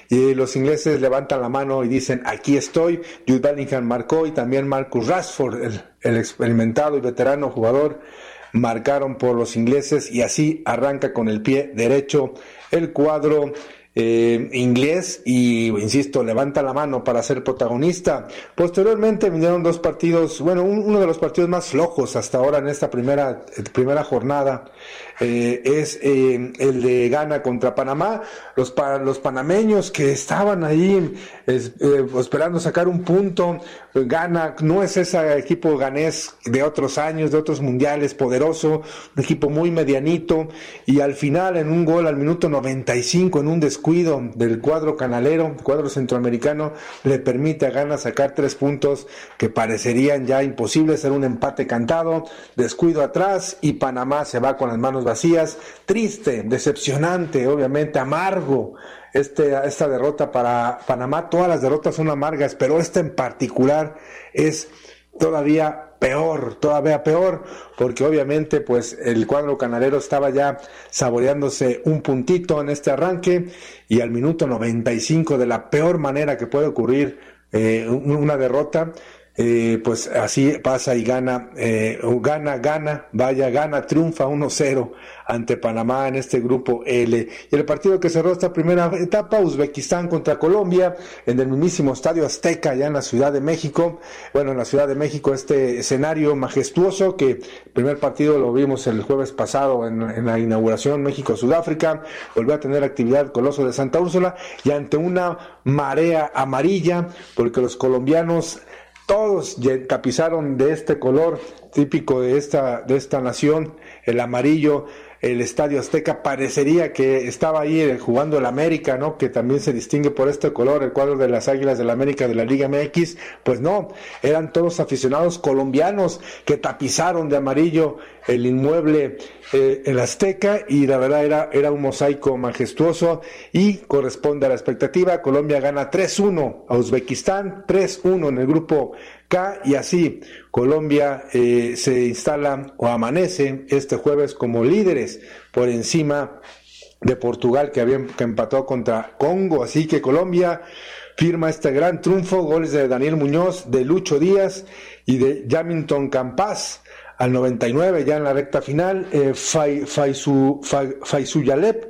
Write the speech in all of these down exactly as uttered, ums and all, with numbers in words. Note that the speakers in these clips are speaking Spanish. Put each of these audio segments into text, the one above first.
y los ingleses levantan la mano y dicen, aquí estoy. Jude Bellingham marcó y también Marcus Rashford, el, el experimentado y veterano jugador, marcaron por los ingleses y así arranca con el pie derecho el cuadro Eh, inglés y, insisto, levanta la mano para ser protagonista. Posteriormente vinieron dos partidos, bueno, un, uno de los partidos más flojos hasta ahora en esta primera, primera jornada, eh, es eh, el de Ghana contra Panamá. Los, pa, los panameños que estaban ahí es, eh, esperando sacar un punto. Ghana no es ese equipo ganés de otros años, de otros mundiales, poderoso, un equipo muy medianito, y al final en un gol al minuto noventa y cinco, en un descuido del cuadro canalero, cuadro centroamericano, le permite a Ghana sacar tres puntos que parecerían ya imposibles, ser un empate cantado, descuido atrás y Panamá se va con las manos vacías. Triste, decepcionante, obviamente amargo este, esta derrota para Panamá. Todas las derrotas son amargas, pero esta en particular es todavía peor, todavía peor, porque obviamente pues el cuadro canalero estaba ya saboreándose un puntito en este arranque y al minuto noventa y cinco, de la peor manera que puede ocurrir eh, una derrota, eh, pues así pasa y gana, eh, gana, gana, vaya, gana, triunfa uno cero ante Panamá en este grupo L. Y el partido que cerró esta primera etapa, Uzbekistán contra Colombia, en el mismísimo Estadio Azteca, allá en la Ciudad de México. Bueno, en la Ciudad de México, este escenario majestuoso, que el primer partido lo vimos el jueves pasado en, en la inauguración México-Sudáfrica, volvió a tener actividad Coloso de Santa Úrsula, y ante una marea amarilla, porque los colombianos todos tapizaron de este color típico de esta, de esta nación, el amarillo, el Estadio Azteca. Parecería que estaba ahí jugando el América, ¿no? Que también se distingue por este color, el cuadro de las Águilas del América de la Liga M X. Pues no, eran todos aficionados colombianos que tapizaron de amarillo el inmueble, eh, el Azteca, y la verdad era, era un mosaico majestuoso y corresponde a la expectativa. Colombia gana tres uno a Uzbekistán, tres uno en el grupo K, y así Colombia eh, se instala o amanece este jueves como líderes por encima de Portugal, que había que empató contra Congo. Así que Colombia firma este gran triunfo, goles de Daniel Muñoz, de Lucho Díaz y de Jamilton Campas al noventa y nueve, ya en la recta final. eh, Fai, Faisu, Fai, Faisuyalep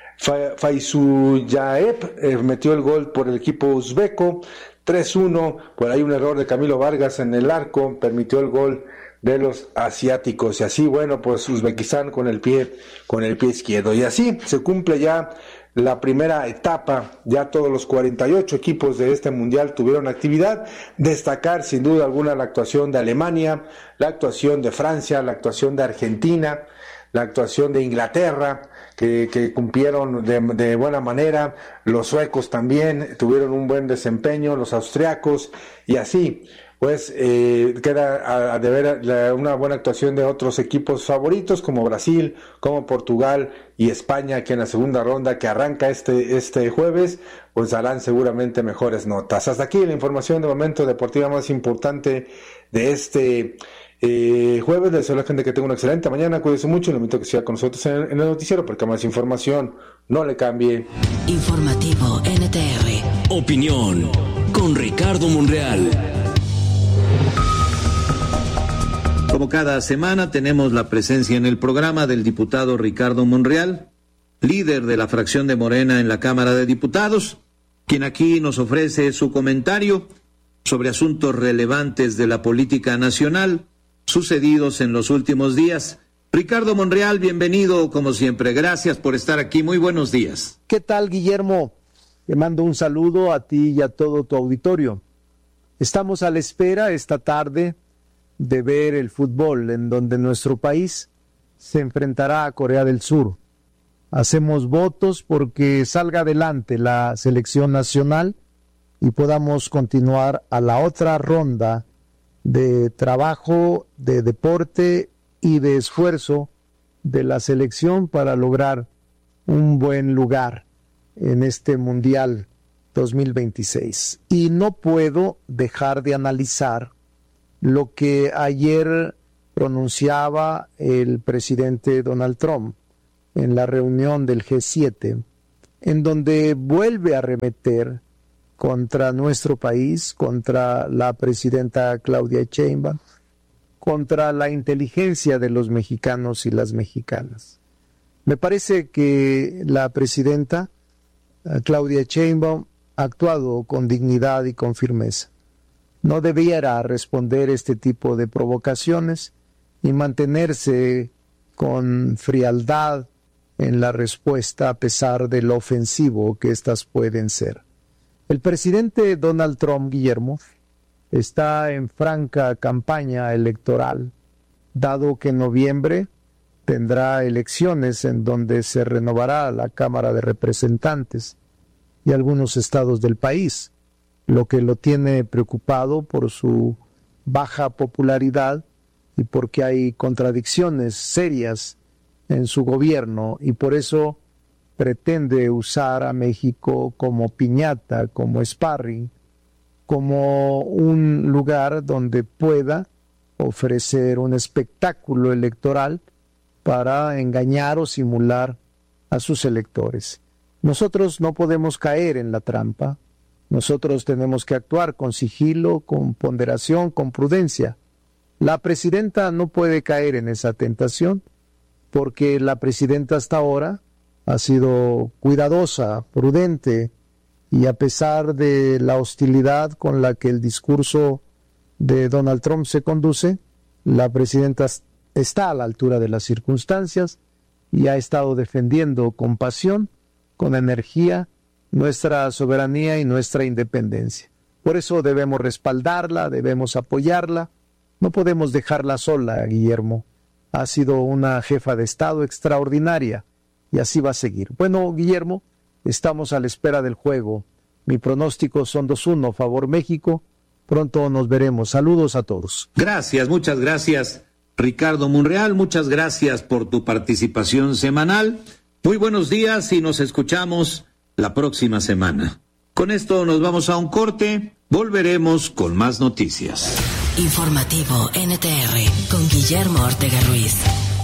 Faisuyalep eh, metió el gol por el equipo uzbeco. tres uno, por ahí un error de Camilo Vargas en el arco, permitió el gol de los asiáticos, y así, bueno, pues Uzbekistán con el pie, con el pie izquierdo, y así se cumple ya la primera etapa. Ya todos los cuarenta y ocho equipos de este mundial tuvieron actividad. Destacar sin duda alguna la actuación de Alemania, la actuación de Francia, la actuación de Argentina, la actuación de Inglaterra, que, que cumplieron de, de buena manera. Los suecos también tuvieron un buen desempeño, los austriacos, y así pues eh, queda a, a deber la, una buena actuación de otros equipos favoritos como Brasil, como Portugal y España, que en la segunda ronda que arranca este, este jueves, pues darán seguramente mejores notas. Hasta aquí la información de momento deportiva más importante de este Eh, jueves. Les deseo a la gente que tenga una excelente mañana, cuídense mucho, le invito a que siga con nosotros en, en el noticiero, porque más información, no le cambie. Informativo N T R. Opinión con Ricardo Monreal. Como cada semana tenemos la presencia en el programa del diputado Ricardo Monreal, líder de la fracción de Morena en la Cámara de Diputados, quien aquí nos ofrece su comentario sobre asuntos relevantes de la política nacional sucedidos en los últimos días. Ricardo Monreal, bienvenido como siempre. Gracias por estar aquí. Muy buenos días. ¿Qué tal, Guillermo? Te mando un saludo a ti y a todo tu auditorio. Estamos a la espera esta tarde de ver el fútbol, en donde nuestro país se enfrentará a Corea del Sur. Hacemos votos porque salga adelante la selección nacional y podamos continuar a la otra ronda de trabajo, de deporte y de esfuerzo de la selección para lograr un buen lugar en este Mundial dos mil veintiséis. Y no puedo dejar de analizar lo que ayer pronunciaba el presidente Donald Trump en la reunión del G siete, en donde vuelve a arremeter contra nuestro país, contra la presidenta Claudia Sheinbaum, contra la inteligencia de los mexicanos y las mexicanas. Me parece que la presidenta Claudia Sheinbaum ha actuado con dignidad y con firmeza. No debiera responder este tipo de provocaciones y mantenerse con frialdad en la respuesta a pesar de lo ofensivo que éstas pueden ser. El presidente Donald Trump, Guillermo, está en franca campaña electoral, dado que en noviembre tendrá elecciones en donde se renovará la Cámara de Representantes y algunos estados del país, lo que lo tiene preocupado por su baja popularidad y porque hay contradicciones serias en su gobierno, y por eso pretende usar a México como piñata, como sparring, como un lugar donde pueda ofrecer un espectáculo electoral para engañar o simular a sus electores. Nosotros no podemos caer en la trampa. Nosotros tenemos que actuar con sigilo, con ponderación, con prudencia. La presidenta no puede caer en esa tentación porque la presidenta hasta ahora ha sido cuidadosa, prudente, y a pesar de la hostilidad con la que el discurso de Donald Trump se conduce, la presidenta está a la altura de las circunstancias y ha estado defendiendo con pasión, con energía, nuestra soberanía y nuestra independencia. Por eso debemos respaldarla, debemos apoyarla, no podemos dejarla sola, Guillermo. Ha sido una jefa de Estado extraordinaria y así va a seguir. Bueno, Guillermo, estamos a la espera del juego. Mi pronóstico son dos uno, favor México. Pronto nos veremos. Saludos a todos. Gracias, muchas gracias, Ricardo Monreal. Muchas gracias por tu participación semanal. Muy buenos días y nos escuchamos la próxima semana. Con esto nos vamos a un corte. Volveremos con más noticias. Informativo N T R con Guillermo Ortega Ruiz.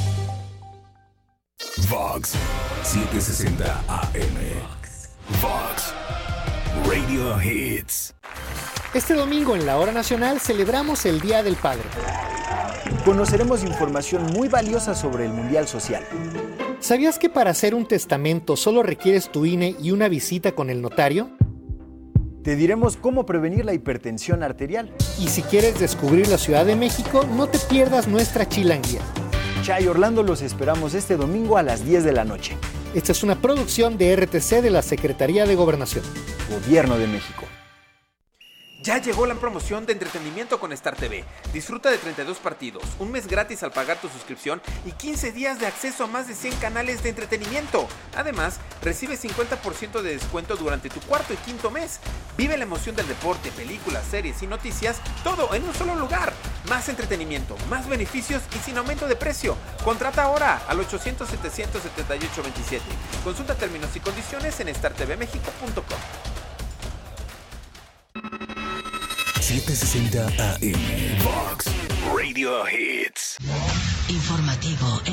Vox setecientos sesenta A M. Vox Radio Hits. Este domingo en la Hora Nacional celebramos el Día del Padre. Conoceremos información muy valiosa sobre el Mundial Social. ¿Sabías que para hacer un testamento solo requieres tu I N E y una visita con el notario? Te diremos cómo prevenir la hipertensión arterial. Y si quieres descubrir la Ciudad de México, no te pierdas nuestra chilanguía. Chay Orlando, los esperamos este domingo a las diez de la noche. Esta es una producción de R T C de la Secretaría de Gobernación. Gobierno de México. Ya llegó la promoción de entretenimiento con Star T V. Disfruta de treinta y dos partidos, un mes gratis al pagar tu suscripción y quince días de acceso a más de cien canales de entretenimiento. Además, recibe cincuenta por ciento de descuento durante tu cuarto y quinto mes. Vive la emoción del deporte, películas, series y noticias, todo en un solo lugar. Más entretenimiento, más beneficios y sin aumento de precio. Contrata ahora al ochocientos, setecientos setenta y ocho, veintisiete. Consulta términos y condiciones en star t v mexico punto com. setecientos sesenta A M. Vox Radio Hits. Informativo